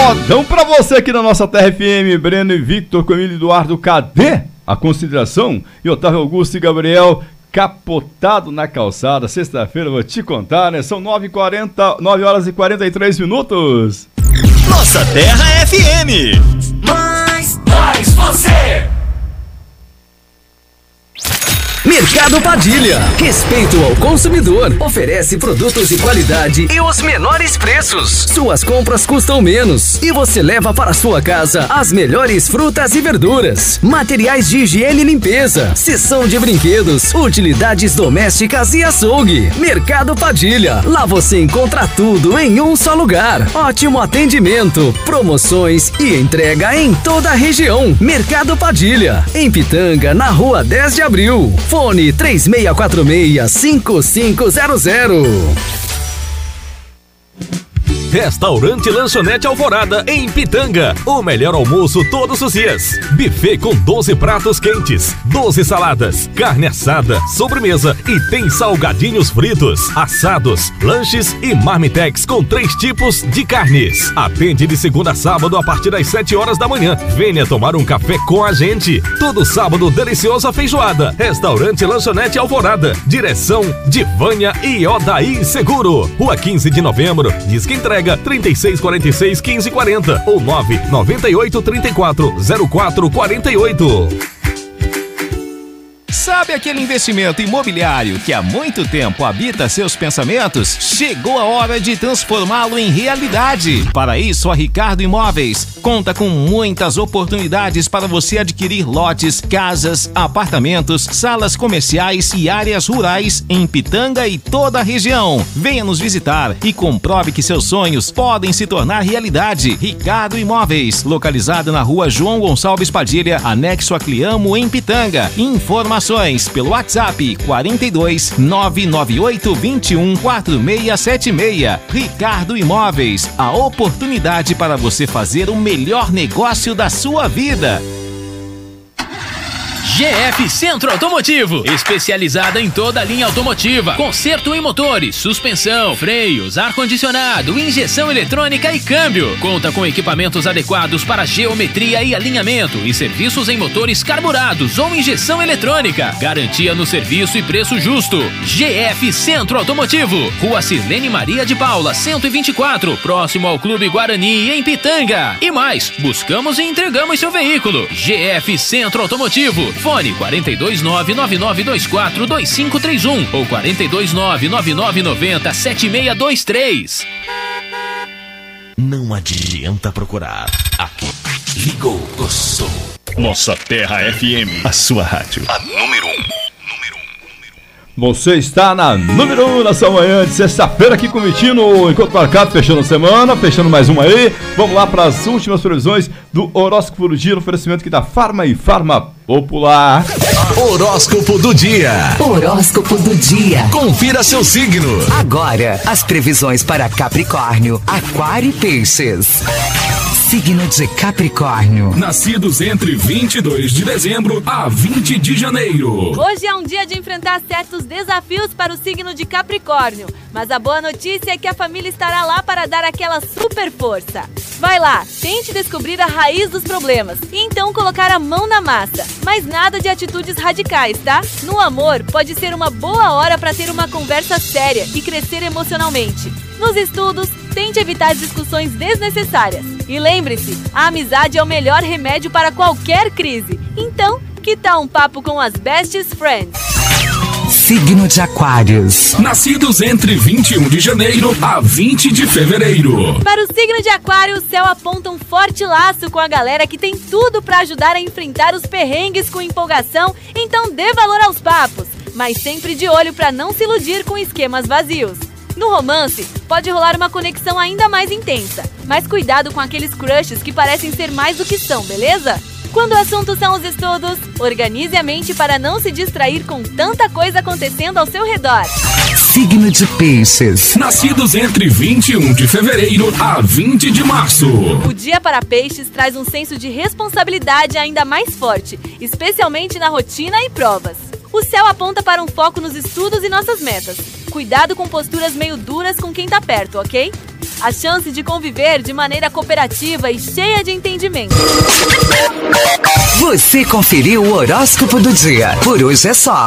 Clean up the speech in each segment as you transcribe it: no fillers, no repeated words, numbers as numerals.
Modão pra você aqui na nossa Terra FM. Breno e Victor, Camilo Eduardo, cadê a consideração? E Otávio Augusto e Gabriel, capotado na calçada. Sexta-feira, vou te contar, né? São 9 horas e 43 minutos. Nossa Terra FM. Mais você. Mercado Padilha. Respeito ao consumidor. Oferece produtos de qualidade e os menores preços. Suas compras custam menos e você leva para sua casa as melhores frutas e verduras. Materiais de higiene e limpeza. Seção de brinquedos, utilidades domésticas e açougue. Mercado Padilha. Lá você encontra tudo em um só lugar. Ótimo atendimento, promoções e entrega em toda a região. Mercado Padilha. Em Pitanga, na rua 10 de abril. Fone 3646-5500. Restaurante Lanchonete Alvorada, em Pitanga. O melhor almoço todos os dias. Buffet com 12 pratos quentes, 12 saladas, carne assada, sobremesa e tem salgadinhos fritos, assados, lanches e marmitex com 3 tipos de carnes. Atende de segunda a sábado a partir das 7 horas da manhã. Venha tomar um café com a gente. Todo sábado, deliciosa feijoada. Restaurante Lanchonete Alvorada. Direção de Vânia e Odaí Seguro. Rua 15 de novembro. Diz que entrega 3646-1540 ou 998-340448. Sabe aquele investimento imobiliário que há muito tempo habita seus pensamentos? Chegou a hora de transformá-lo em realidade. Para isso, a Ricardo Imóveis conta com muitas oportunidades para você adquirir lotes, casas, apartamentos, salas comerciais e áreas rurais em Pitanga e toda a região. Venha nos visitar e comprove que seus sonhos podem se tornar realidade. Ricardo Imóveis, localizado na rua João Gonçalves Padilha, anexo a Cliamo, em Pitanga. Informações pelo WhatsApp 42 998 21 4676. Ricardo Imóveis, a oportunidade para você fazer o melhor negócio da sua vida. GF Centro Automotivo, especializada em toda a linha automotiva, conserto em motores, suspensão, freios, ar-condicionado, injeção eletrônica e câmbio. Conta com equipamentos adequados para geometria e alinhamento e serviços em motores carburados ou injeção eletrônica. Garantia no serviço e preço justo. GF Centro Automotivo, Rua Sirlene Maria de Paula, 124, próximo ao Clube Guarani, em Pitanga. E mais, buscamos e entregamos seu veículo. GF Centro Automotivo. Fone 42999242531 ou 42999907623. Não adianta procurar. Aqui. Ligou, gostou. Nossa Terra FM, a sua rádio. A número 1. Você está na número 1 nessa manhã de sexta-feira aqui com o Mitino, enquanto marcado, fechando a semana, fechando mais uma aí. Vamos lá para as últimas previsões do Horóscopo do Dia, no oferecimento aqui da Farma e Farma Popular. Horóscopo do dia. Horóscopo do dia. Confira seu signo. Agora, as previsões para Capricórnio, Aquário e Peixes. Signo de Capricórnio. Nascidos entre 22 de dezembro a 20 de janeiro. Hoje é um dia de enfrentar certos desafios para o signo de Capricórnio, mas a boa notícia é que a família estará lá para dar aquela super força. Vai lá, tente descobrir a raiz dos problemas e então colocar a mão na massa. Mas nada de atitudes radicais, tá? No amor, pode ser uma boa hora para ter uma conversa séria e crescer emocionalmente. Nos estudos, tente evitar discussões desnecessárias. E lembre-se, a amizade é o melhor remédio para qualquer crise. Então, que tal um papo com as Best Friends? Signo de Aquários. Nascidos entre 21 de janeiro a 20 de fevereiro. Para o signo de Aquário, o céu aponta um forte laço com a galera que tem tudo para ajudar a enfrentar os perrengues com empolgação, então dê valor aos papos, mas sempre de olho para não se iludir com esquemas vazios. No romance, pode rolar uma conexão ainda mais intensa, mas cuidado com aqueles crushes que parecem ser mais do que são, beleza? Quando o assunto são os estudos, organize a mente para não se distrair com tanta coisa acontecendo ao seu redor. Signo de Peixes. Nascidos entre 21 de fevereiro a 20 de março. O dia para Peixes traz um senso de responsabilidade ainda mais forte, especialmente na rotina e provas. O céu aponta para um foco nos estudos e nossas metas. cuidado com posturas meio duras com quem tá perto, ok? A chance de conviver de maneira cooperativa e cheia de entendimento. Você conferiu o horóscopo do dia. Por hoje é só.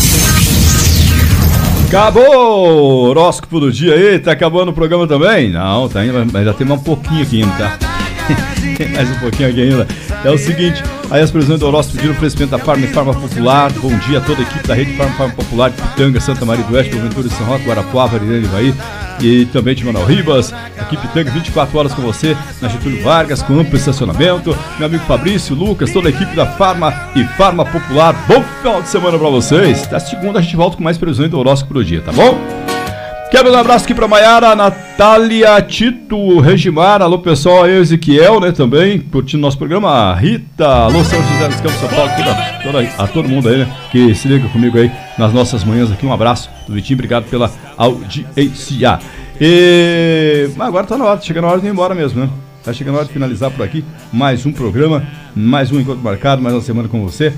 Acabou o horóscopo do dia aí, tá acabando o programa também? Não, tá ainda, mas já tem um pouquinho aqui ainda, tá? Tem mais um pouquinho aqui ainda. É o seguinte, aí as previsões do horóscopo de oferecimento da Farma e Farma Popular. Bom dia a toda a equipe da rede Farma Popular de Pitanga, Santa Maria do Oeste, Boaventura de São Roque, Guarapuava, Arirene e Ivaí. E também de Manoel Ribas, equipe Pitanga 24 horas com você, na Getúlio Vargas, com amplo estacionamento. Meu amigo Fabrício, Lucas, toda a equipe da Farma e Farma Popular. Bom final de semana pra vocês. Na segunda a gente volta com mais previsões do horóscopo do dia, tá bom? Quero um abraço aqui pra Maiara, Natália, Tito, Regimar, alô pessoal, aí Ezequiel, né, também, curtindo nosso programa, a Rita, alô São José dos Campos, São Paulo, a todo mundo aí, né, que se liga comigo aí nas nossas manhãs aqui, um abraço do Vitinho, obrigado pela audiência. Mas agora tá na hora, chega na hora de ir embora mesmo, né? Tá chegando a hora de finalizar por aqui mais um programa, mais um encontro marcado, mais uma semana com você.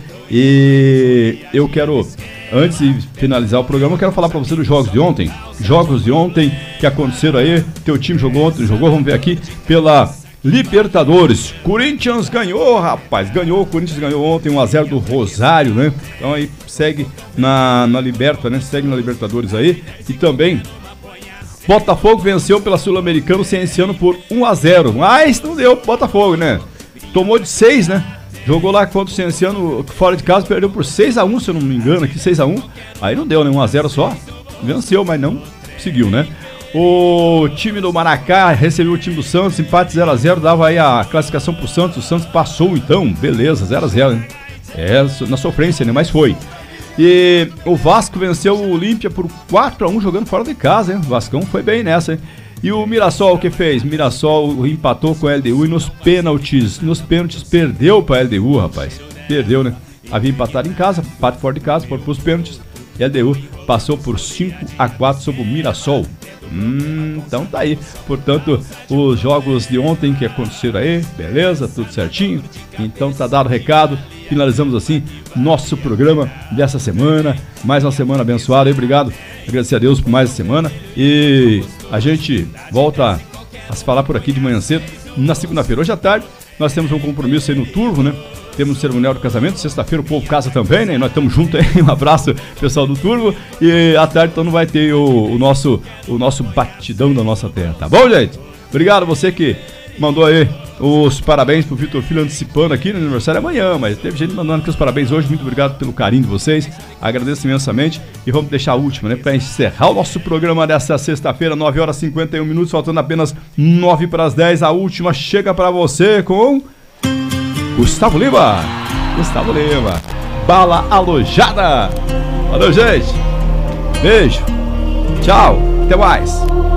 E eu quero, antes de finalizar o programa, eu quero falar pra você dos jogos de ontem. Jogos de ontem que aconteceram aí. Teu time jogou ontem, vamos ver aqui, pela Libertadores. Corinthians ganhou, rapaz, ganhou. O Corinthians ganhou ontem 1-0 do Rosário, né? Então aí segue na Liberta, né? Segue na Libertadores aí. E também Botafogo venceu pela Sul-Americana o Cienciano por 1-0, mas não deu pro Botafogo, né? Tomou de 6, né? Jogou lá contra o Cienciano fora de casa, perdeu por 6-1, se eu não me engano, aqui 6-1. Aí não deu, né? 1-0 só. Venceu, mas não seguiu, né? O time do Maracá recebeu o time do Santos, empate 0-0, dava aí a classificação pro Santos. O Santos passou então, beleza, 0-0, né? É, na sofrência, né? Mas foi. E o Vasco venceu o Olímpia por 4-1 jogando fora de casa, hein? O Vascão foi bem nessa, hein? E o Mirassol, o que fez? Mirassol empatou com a LDU e nos pênaltis perdeu pra LDU, rapaz. Perdeu, né? Havia empatado em casa, empate fora de casa, foram pros pênaltis. E a LDU passou por 5-4 sobre o Mirassol. Então tá aí. Portanto, os jogos de ontem que aconteceram aí, beleza, tudo certinho. Então tá dado o recado. Finalizamos assim nosso programa dessa semana. Mais uma semana abençoada. Obrigado, agradecer a Deus por mais uma semana. E a gente volta a se falar por aqui de manhã cedo, na segunda-feira. Hoje à tarde nós temos um compromisso aí no Turvo, né? Temos um cerimonial do casamento, sexta-feira o povo casa também, né? Nós estamos juntos aí, um abraço pessoal do Turvo. E à tarde então não vai ter o nosso batidão da nossa terra, tá bom, gente? Obrigado você que mandou aí os parabéns pro Vitor Filho antecipando aqui, no aniversário amanhã, mas teve gente mandando aqui os parabéns hoje. Muito obrigado pelo carinho de vocês, agradeço imensamente. E vamos deixar a última, né, para encerrar o nosso programa dessa sexta-feira, 9h51, faltando apenas 9:10. A última chega para você com Gustavo Lima, Bala Alojada. Valeu, gente, beijo, tchau, até mais.